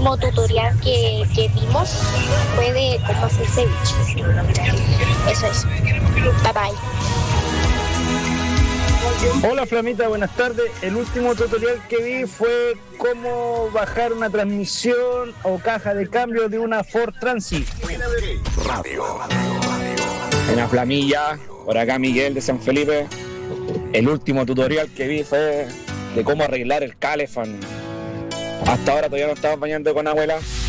último tutorial que vimos fue de cómo hacer ceviche. Eso es. Bye bye. Hola Flamita, buenas tardes. El último tutorial que vi fue cómo bajar una transmisión o caja de cambio de una Ford Transit. Buena Flamilla, por acá Miguel de San Felipe. El último tutorial que vi fue de cómo arreglar el calefón. Hasta ahora todavía no estaba bañando con abuela.